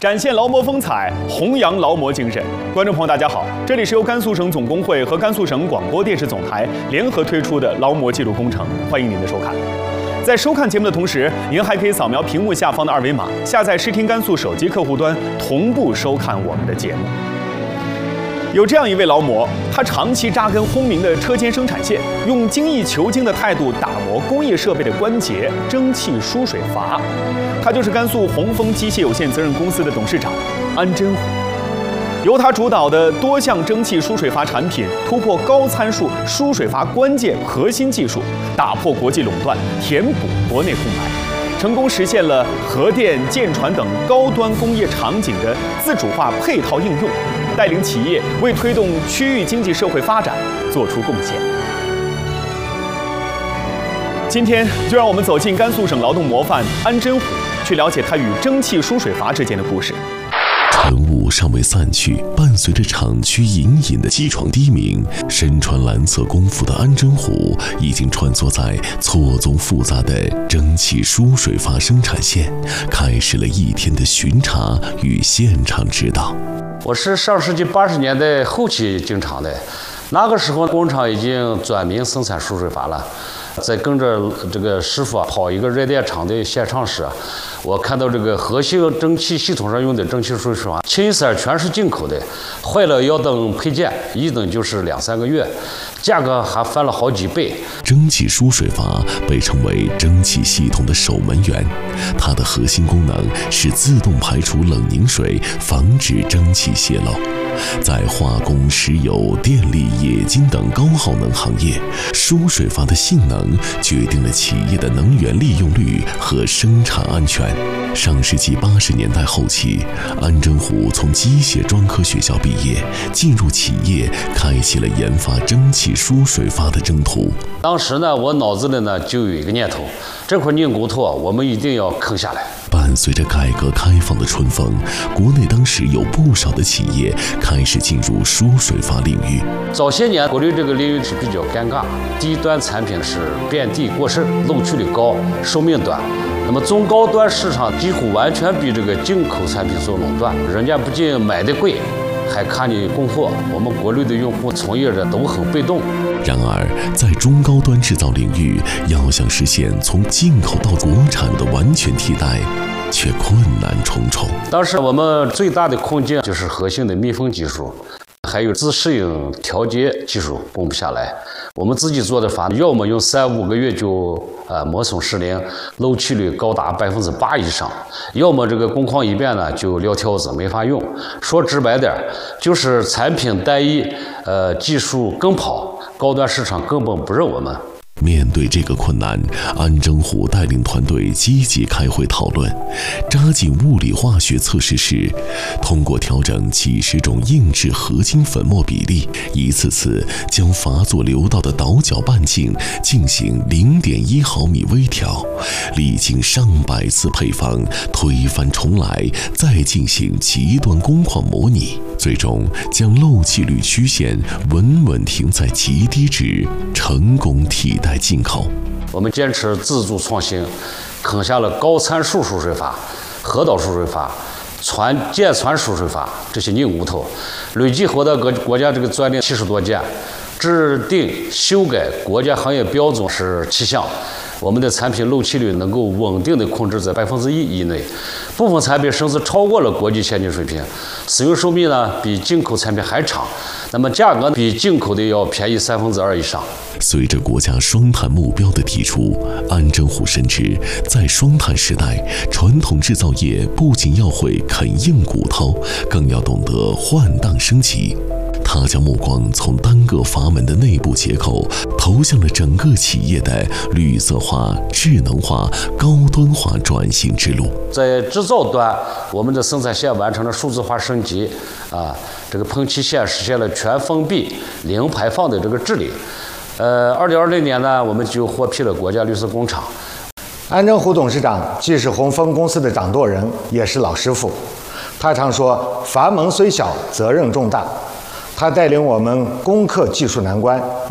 展现劳模风采，弘扬劳模精神。观众朋友，大家好，这里是由甘肃省总工会和甘肃省广播电视总台联合推出的劳模记录工程，欢迎您的收看。在收看节目的同时，您还可以扫描屏幕下方的二维码，下载视听甘肃手机客户端，同步收看我们的节目。有这样一位劳模，他长期扎根轰鸣的车间生产线，用精益求精的态度打磨工业设备的关节——蒸汽输水阀。他就是甘肃鸿丰机械有限责任公司的董事长安真虎。由他主导的多项蒸汽输水阀产品突破高参数输水阀关键核心技术，打破国际垄断，填补国内空白，成功实现了核电、舰船等高端工业场景的自主化配套应用，带领企业为推动区域经济社会发展做出贡献。今天就让我们走进甘肃省劳动模范安真虎，去了解他与蒸汽输水阀之间的故事。 晨雾尚未散去，伴随着厂区隐隐的机床低鸣，身穿蓝色工服的安真虎已经穿梭在错综复杂的蒸汽输水阀生产线，开始了一天的巡查与现场指导。 我是上世纪80年代后期进厂的，那个时候工厂已经转民生产输水阀了。在跟着这个师傅跑一个热电厂的现场时，我看到这个核心蒸汽系统上用的蒸汽输水阀，清一色全是进口的，坏了要等配件，一等就是2-3个月，价格还翻了好几倍。 蒸汽输水阀被称为蒸汽系统的守门员，它的核心功能是自动排除冷凝水，防止蒸汽泄漏。在化工、石油、电力、冶金等高耗能行业，输水阀的性能决定了企业的能源利用率和生产安全。上世纪80年代后期，安真虎从机械专科学校毕业，进入企业，开启了研发蒸汽输水阀的征途。 当时呢，我脑子里呢就有一个念头，这块硬骨头我们一定要啃下来。 伴随着改革开放的春风，国内当时有不少的企业开始进入输水阀领域。 早些年，国内这个领域是比较尴尬，低端产品是遍地过剩，漏取率高，寿命短。那么中高端市场几乎完全被这个进口产品所垄断，人家不仅买的贵，还看你供货，我们国内的用户从业者都很被动。 然而，在中高端制造领域，要想实现从进口到国产的完全替代，却困难重重。 当时我们最大的困境就是核心的密封技术，还有自适应调节技术供不下来。我们自己做的阀，要么用3-5个月就磨损失灵，漏气率高达8%以上；要么这个工况一变呢，就撂挑子没法用。说直白点，就是产品单一，技术跟跑，高端市场根本不认我们。 面对这个困难，安真虎带领团队积极开会讨论，扎进物理化学测试室，通过调整几十种硬质合金粉末比例，一次次将阀座流道的倒角半径进行0.1毫米微调，历经上百次配方，推翻重来，再进行极端工况模拟，最终将漏气率曲线稳稳停在极低值，成功替代进口。 我们坚持自主创新，啃下了高参数输水阀、核导输水阀、舰船输水阀这些硬骨头，累计获得国家这个专利70多件，制定修改国家行业标准是7项。我们的产品漏气率能够稳定的控制在1%以内，部分产品甚至超过了国际先进水平，使用寿命呢比进口产品还长，那么价格比进口的要便宜2%以上。 随着国家双碳目标的提出，安真虎深知，在双碳时代，传统制造业不仅要会啃硬骨头，更要懂得换挡升级。他将目光从单个阀门的内部结构投向了整个企业的绿色化、智能化、高端化转型之路。 在制造端，我们的生产线完成了数字化升级，这个喷漆线实现了全封闭、零排放的这个治理。2020年呢，我们就获批了国家绿色工厂。 安真虎董事长既是鸿丰公司的掌舵人，也是老师傅。他常说：“阀门虽小，责任重大。”他带领我们攻克技术难关，